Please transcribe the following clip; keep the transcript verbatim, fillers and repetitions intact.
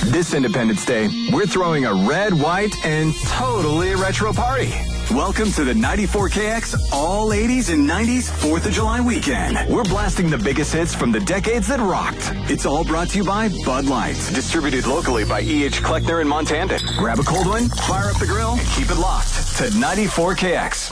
This Independence Day, we're throwing a red, white, and totally retro party. Welcome to the ninety-four K X All eighties and nineties fourth of July weekend. We're blasting the biggest hits from the decades that rocked. It's all brought to you by Bud Light, distributed locally by E H. Kleckner in Montana. Grab a cold one, fire up the grill, and keep it locked to ninety-four K X.